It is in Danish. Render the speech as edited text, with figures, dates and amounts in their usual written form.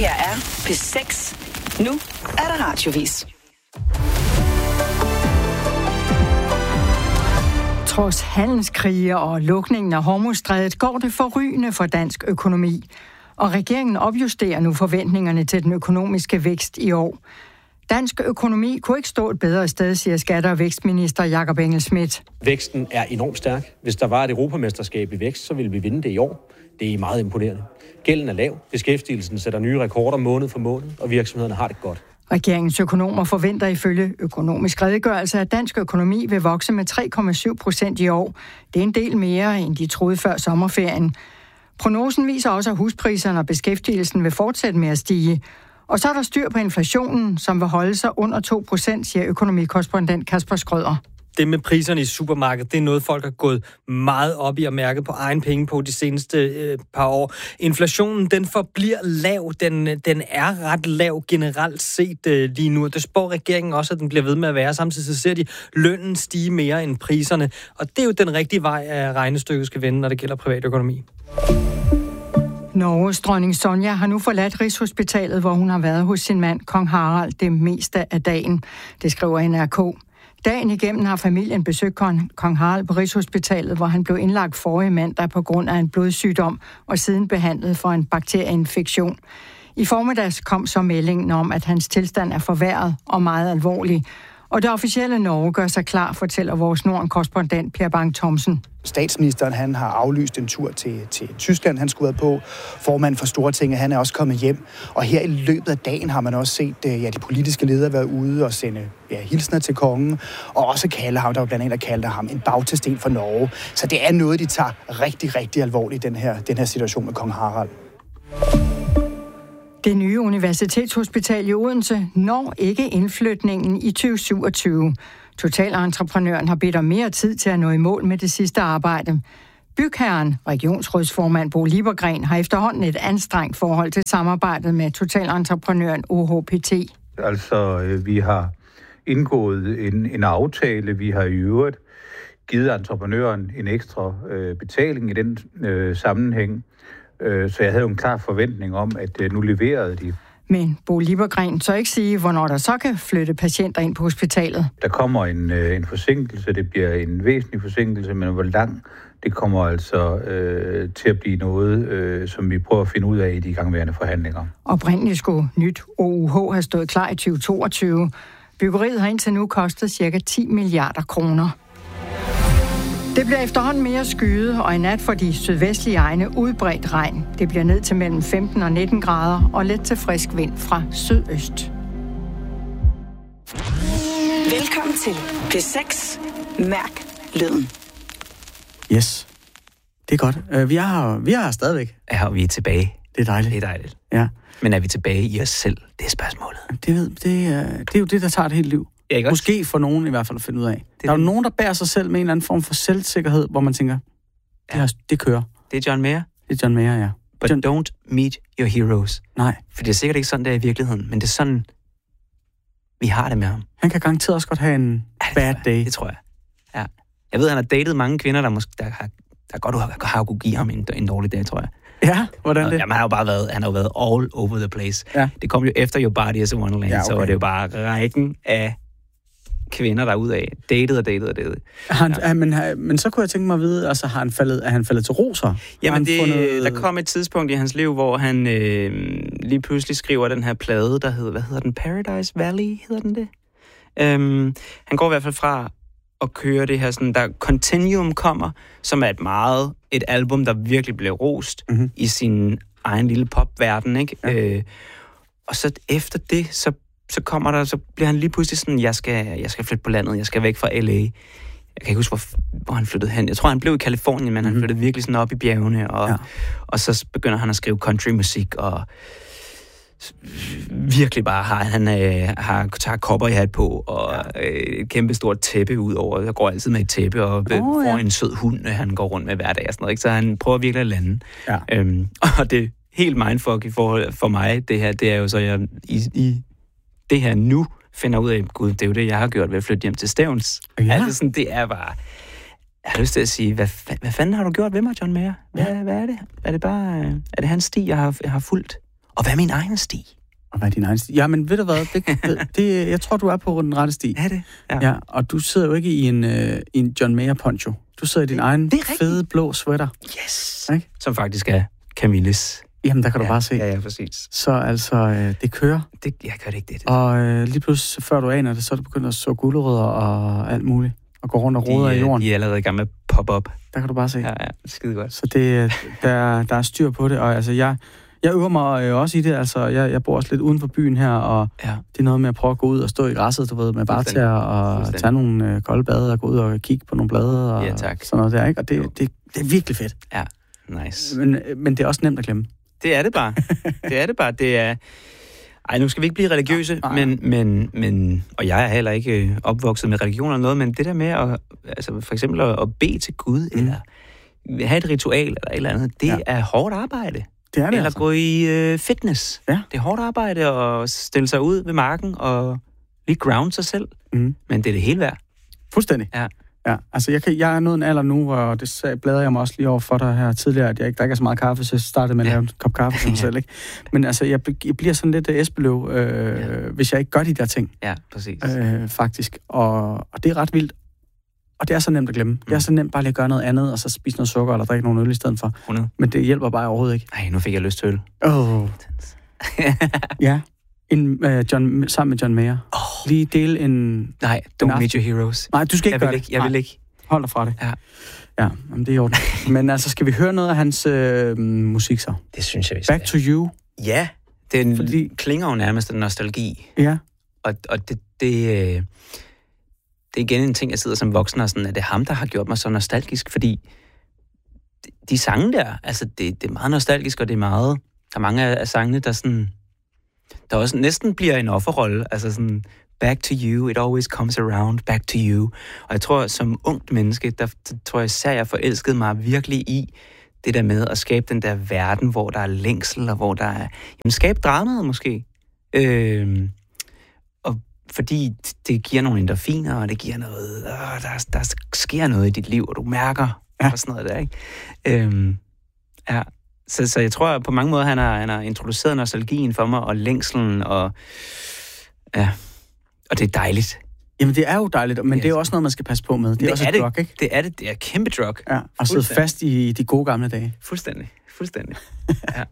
her er P6. Nu er der radiovis. Trods handelskrige og lukningen af Hormuzstrædet går det forrygende for dansk økonomi. Og regeringen opjusterer nu forventningerne til den økonomiske vækst i år. Dansk økonomi kunne ikke stå et bedre sted, siger skatte- og vækstminister Jakob Engel-Schmidt. Væksten er enormt stærk. Hvis der var et europamesterskab i vækst, så ville vi vinde det i år. Det er meget imponerende. Gælden er lav, beskæftigelsen sætter nye rekorder måned for måned, og virksomhederne har det godt. Regeringens økonomer forventer ifølge Økonomisk Redegørelse, at dansk økonomi vil vokse med 3,7% i år. Det er en del mere, end de troede før sommerferien. Prognosen viser også, at huspriserne og beskæftigelsen vil fortsætte med at stige. Og så er der styr på inflationen, som vil holde sig under 2%, siger økonomikorrespondent Kasper Skrøder. Det med priserne i supermarkedet, det er noget, folk har gået meget op i og mærket på egen penge på de seneste par år. Inflationen, den forbliver lav. Den er ret lav generelt set lige nu. Det spår regeringen også, at den bliver ved med at være. Samtidig så ser de lønnen stige mere end priserne. Og det er jo den rigtige vej, at regnestykket skal vende, når det gælder privatøkonomi. Norges dronning Sonja har nu forladt Rigshospitalet, hvor hun har været hos sin mand, kong Harald, det meste af dagen. Det skriver NRK. Dagen igennem har familien besøgt kong Harald på Rigshospitalet, hvor han blev indlagt forrige mandag på grund af en blodsygdom og siden behandlet for en bakterieinfektion. I formiddags kom så meldingen om, at hans tilstand er forværret og meget alvorlig. Og det officielle Norge gør sig klar, fortæller vores Norden-korrespondent Per Bang Thomsen. Statsministeren han har aflyst en tur til Tyskland, han skulle være på. Formanden for Stortinget, han er også kommet hjem. Og her i løbet af dagen har man også set de politiske ledere være ude og sende hilsner til kongen. Og også kalde ham, der var blandt andet der kaldte ham en bagtesten for Norge. Så det er noget, de tager rigtig, rigtig alvorligt, den her situation med kong Harald. Det nye universitetshospital i Odense når ikke indflytningen i 2027. Totalentreprenøren har bedt om mere tid til at nå i mål med det sidste arbejde. Bygherren, regionsrådsformand Bo Liebergren, har efterhånden et anstrengt forhold til samarbejdet med totalentreprenøren OHPT. Altså, vi har indgået en aftale. Vi har i øvrigt givet entreprenøren en ekstra betaling i den sammenhæng. Så jeg havde jo en klar forventning om, at nu leverede de. Men Bo Liebergren så ikke sige, hvornår der så kan flytte patienter ind på hospitalet. Der kommer en forsinkelse, det bliver en væsentlig forsinkelse, men hvor lang, det kommer altså til at blive noget, som vi prøver at finde ud af i de igangværende forhandlinger. Oprindeligt skulle nyt OUH have stået klar i 2022. Byggeriet har indtil nu kostet ca. 10 milliarder kroner. Det bliver efterhånden mere skyet, og i nat for de sydvestlige egne udbredt regn. Det bliver ned til mellem 15 og 19 grader og let til frisk vind fra sydøst. Velkommen til P6. Mærk lyden. Yes, det er godt. Vi er her stadigvæk. Ja, og vi er tilbage. Det er dejligt. Det er dejligt. Ja. Men er vi tilbage i os selv? Det er spørgsmålet. Det er jo det, der tager et helt liv. Ja, måske for nogen i hvert fald at finde ud af. Der er jo nogen, der bærer sig selv med en eller anden form for selvsikkerhed, hvor man tænker, det kører. Det er John Mayer. Det er John Mayer, ja. But don't meet your heroes. Nej. For det er sikkert ikke sådan, det er i virkeligheden, men det er sådan, vi har det med ham. Han kan garanteret også godt have en bad day. Det tror jeg. Ja. Jeg ved, han har datet mange kvinder, der godt har kunne give ham en dårlig dag, tror jeg. Ja, hvordan det? Jamen, han har jo været all over the place. Ja. Det kom jo efter Your Body is a Wonderland, ja, okay. Så var det jo bare rækken af kvinder derudaf. Datet. Men så kunne jeg tænke mig at vide, altså er han faldet til roser? Jamen, der kom et tidspunkt i hans liv, hvor han lige pludselig skriver den her plade, der hedder, hvad hedder den? Paradise Valley, hedder den det? Han går i hvert fald fra at køre det her, sådan, der Continuum kommer, som er et album, der virkelig blev rost i sin egen lille popverden, ikke? Ja. Og så efter det, så bliver han lige pludselig sådan, jeg skal flytte på landet, jeg skal væk fra LA. Jeg kan ikke huske, hvor han flyttede hen. Jeg tror, han blev i Californien, men han flyttede virkelig sådan op i bjergene, og så begynder han at skrive countrymusik, og virkelig bare har tager cowboyhat på, og et kæmpe stort tæppe ud over. Jeg går altid med et tæppe, og får en sød hund, han går rundt med hver dag, og sådan noget, ikke? Så han prøver virkelig at lande. Ja. Og det er helt mindfuck i forhold for mig, det her, det er jo så, jeg i det her nu finder ud af, gud, det er jo det, jeg har gjort ved at flytte hjem til Stevns. Ja. Altså sådan, det er bare... Jeg har lyst til at sige, hvad fanden har du gjort ved mig, John Mayer? Hvad er det? Er det hans sti, jeg har fulgt? Og hvad er min egen sti? Og hvad er din egen sti? Ja, men ved du hvad? Jeg tror, du er på den rette sti. Er det? Ja, og du sidder jo ikke i en John Mayer poncho. Du sidder i din egen fede blå sweater. Yes! Okay? Som faktisk er Camilles. Jamen, der kan du bare se. Ja, præcis. Så altså, det kører. Jeg gør det ikke det. Og lige pludselig, før du aner det, så er du begyndt at så gulerødder og alt muligt. Og gå rundt og roder i jorden. De er allerede i gang med at poppe op. Der kan du bare se. Ja, skide godt. Så der er styr på det. Og altså, jeg øver mig også i det. Altså, jeg bor også lidt uden for byen her, og det er noget med at prøve at gå ud og stå i græsset, du ved, med bare til at tage nogle kolde bade og gå ud og kigge på nogle blade og sådan noget der, ikke? Og det er virkelig fedt. Ja, nice. Men det er også nemt at glemme. Det er det bare. Det er... Ej, nu skal vi ikke blive religiøse, men og jeg er heller ikke opvokset med religion eller noget, men det der med at, altså for eksempel at bede til Gud, eller have et ritual eller et eller andet, det er hårdt arbejde. Det er det, eller gå i fitness. Ja. Det er hårdt arbejde at stille sig ud ved marken og lige ground sig selv, men det er det hele værd. Fuldstændig. Ja, altså jeg er nået en alder nu, og det bladrer jeg mig også lige over for dig her tidligere, at jeg ikke drikker så meget kaffe, så jeg startede med at lave en kop kaffe for mig selv, ikke? Men altså, jeg bliver sådan lidt Esbeløv, hvis jeg ikke gør de der ting. Ja, præcis. Faktisk. Og det er ret vildt. Og det er så nemt at glemme. Det er så nemt bare lige at gøre noget andet, og så spise noget sukker, eller drikke nogle øl i stedet for. 100. Men det hjælper bare overhovedet ikke. Nej, nu fik jeg lyst til øl. Ja. Sammen med John Mayer. Lige dele en... Nej, don't meet your heroes. Nej, du skal ikke gøre det. Jeg vil ikke. Hold dig fra det. Ja, jamen, det er i orden. Men altså, skal vi høre noget af hans musik så? Det synes jeg, vi skal. Back to You. Ja, den klinger jo nærmest af nostalgi. Ja. Og det er igen en ting, jeg sidder som voksen og sådan, at det er ham, der har gjort mig så nostalgisk, fordi de sange der, altså det er meget nostalgisk, og det er meget... Der er mange af sangene, der sådan... Der også næsten bliver en offerrolle, altså sådan... Back to you, it always comes around, back to you. Og jeg tror, som ungt menneske, der tror jeg især, jeg forelskede mig virkelig i det der med at skabe den der verden, hvor der er længsel, og hvor der er... Jamen, skabe dramaet måske. Og fordi det giver nogle endorfiner, og det giver noget... Der sker noget i dit liv, og du mærker og sådan noget der, ikke? Ja. Så jeg tror, på mange måder, han har introduceret nostalgien for mig, og længselen, og... Ja... Og det er dejligt. Jamen, det er jo dejligt, men det er jo også noget, man skal passe på med. Det er også et drug, ikke? Det er det. Det er kæmpe drug. Ja, og sidde fast i de gode gamle dage. Fuldstændig. Ja.